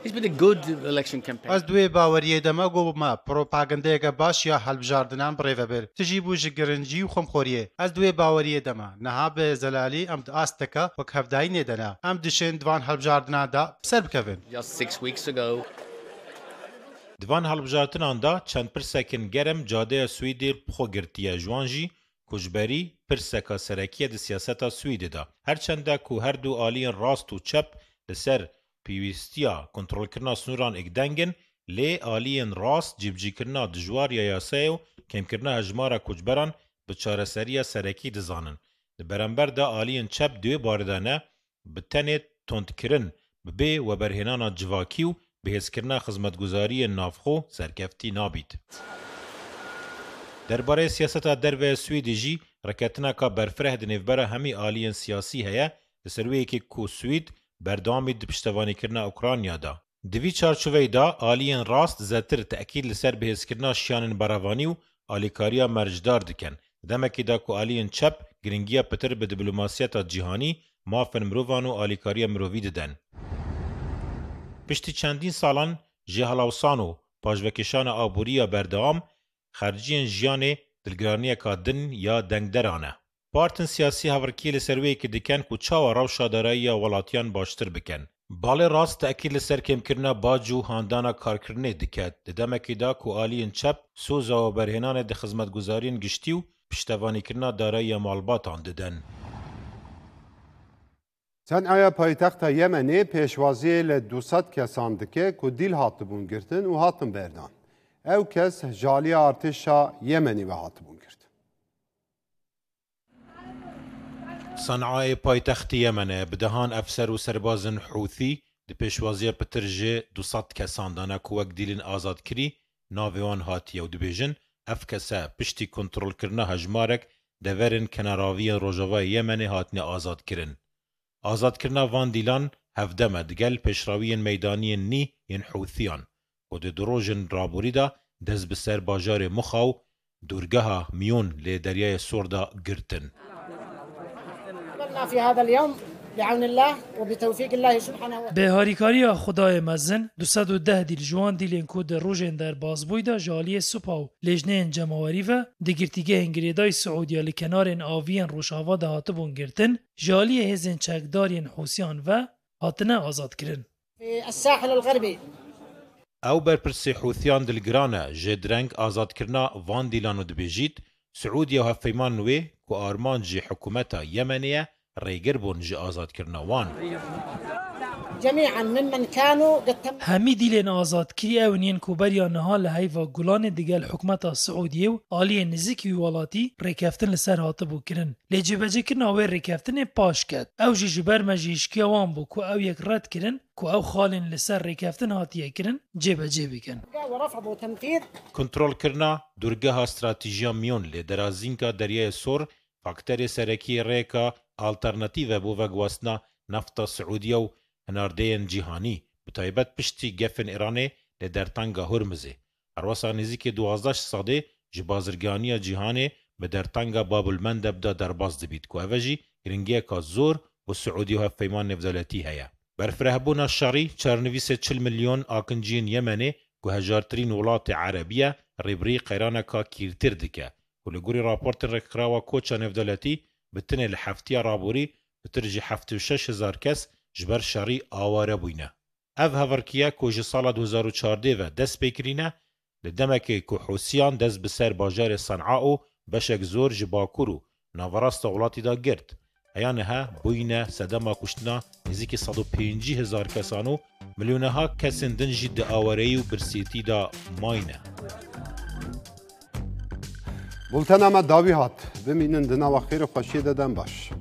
It's been a good election campaign. از دوی باوریه دما گوما پروپاگاندایگا باش یا هەڵبژاردنان بڕێوەبەر تژی بوو ji گرنجی و خۆمخۆریە از دوی باوریه دما نەها بە زەلالی ئەم ئاستەکە وەک هەفدایی نێدەنا ئەم دشێن دوان هەڵبژاردناندا سەر بکەون. Just 6 weeks ago. Divan hilbijartinanda çend pirsekên germ cadeya Swêdê xwe girtiye jiwan jî ku ji berî pirseka serekiye di siyaseta Swêdê da her çende ku her du aliyên rast û çep li ser pîwîstiya kontrolkirina snûran êkdengin lê aliyên rast cîbicîkirina dijwar ya yasayê û kêmkirina hejmara koçberan bi çareseriya serekî dizanin. Li berember de aliyên çep duê barê de ne bi tenê tondkirin bi bê weberhênana civakî û bihêzkirina xizmetguzariyên navxwe serkeftî nabît. Derbarê siyaseta derve Swêdê jî reketineka berfireh di nêvbera hemî aliyên siyasî heye li ser wê yekê ku Swêd berdewamî di piştevanîkirina Ukrayna da. Di vî çarçoveyê da aliyên rast zêtir teekîd li ser bihêzkirina şiyanên beravanî û alîkariya mercdar dikin. Demekê da ku aliyên çep giringiya pitir bi diplomasiyeta cîhanî, mafên mirovan û alîkariya mirovî didin. Piştî çendîn salan ji helawsan û pajvekêşana aboriya berdewam, xerciyên jiyanê dilgiraniyeka din ya dengderan e. Partên siyasî heverkî li ser wê yekê dikin ku çawa rewşa darayiya welatiyan baştir bikin. Balê rast teekîd li ser kêmkirina bac û handana karkirinê dike. Di demekê da ku aliyên çep soza weberhênanê di xizmetguzariyên giştî û piştevanîkirina darayiya malbatan didin. Senaya paytexta Yemenê pêşwaziyê li 200 kesan dike ku dîl hatibûn girtin û hatin berdan. Ew kes jaliya artêşa Yemenê ve hatibûn girtin. Sanayê paytextê Yemenê bi dehan efser û serbazên Hûthî di pêşwaziya pitir ji 200 kesan dane ku wek dîlên azadkirî navê wan hatiye û dibêjin ev kese piştî kontrolkirina hejmarek deverên kenaraviyên Rojavayê Yemenê hatine azadkirin. Azadkirina van dîlan hevdeme digel pêşraviyên meydaniyên nî yên Hûthiyan ku di dirojên raborî da dest bi ser bajarê Muxa û dûrgeha Miyûn lê deryayê Sor da girtin. به هاریکاری خدای مزن 210 دیل جوان دیلین کو در روژن در بازبویدا جالی سوپا و لجنه جماوری و دگرتیگه انگریدای سعودیا لکنارن آوین روشاوا ده هاتبون گرتن جالی هزین چکدارین حوسیان و هاتنه آزاد کرن. الساحل الغربي او برپرسی حوثیان دلگرانه جدرنگ آزادکرنا وان دیلانو دبیجید سعودیا و هفیمان نوی که آرمان جی حکومتا یمنیه ریگر بون جی آزادکرنا وان. جميعا ممن كانوا همی دیلین آزاد کری اونین کو بریا نها لحیفا گلان دیگل حکومت سعودیه و آلی نزیکی ولاتی ریکفتن لسر هاتبو کرن. لجبجه کرن آوه ریکفتن پاش کد. او جی جبر مجیشکی وان بو کو او یک رد کرن کو او خالین لسر ریکفتن هاتیه کرن جبجه بکن. ورفضوا تنفيذ کنترل کرنا درگاه استراتیجیا میون لی درازینکا دریای سور فاکتر سرکی ریکا آلترناتیو بو وگواسنا نفتا سعودیه و هناردین جیهانی بتایبت پشتی گفن ایرانی لدرتنگا هرمزه. ارواسا نزیک 12 ساده جبازرگانی جیهانی به درتنگا باب المندب دا درباز دبید که اوجی گرنگیه که زور و سعودی و هفیمان نفذالتی هیا. برفرهبون الشری چارنویس 40 میلیون آکنجین یمنی که هجارترین ولات عربیه ریبری قیرانه که کیرتر دکه. و لگوری راپورت رکراوا کوچا نفذالتی بتنه لحفتیه رابوری بترجی 76,000 کس جبر شری آواره بوینه. او هورکیه که جه سال 2014 و دست بکرینه لدمکه که حوسیان دست بسر باجار صنعا و بشک زور جباکورو ناوراست اولاتی دا گرد. ایانه ها بوینه سدما کشتنا نزیک 150,000 کسانو ملیونه ها کسین دنجی دا آواره و برسیتی دا ماینه. بولتن اما داوی هات بمینن دنا و خیر خوشی دادن باش.